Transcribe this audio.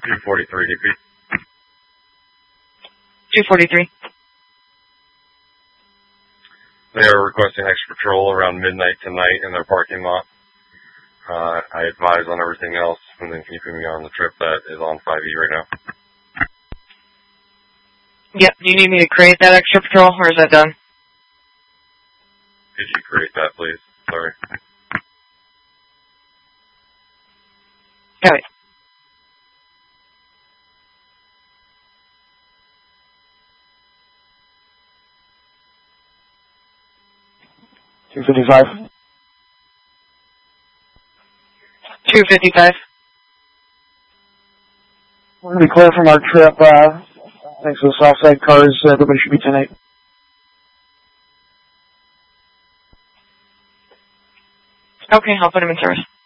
243 DP. 243. They are requesting extra patrol around midnight tonight in their parking lot. I advise on everything else and then keeping me on the trip that is on 5E right now. Yep, do you need me to create that extra patrol, or is that done? Could you create that, please? Sorry. Got it. $255. 255. We're going to be clear from our trip. Thanks to the Southside cars. Everybody should be 10-8. Okay, I'll put him in service.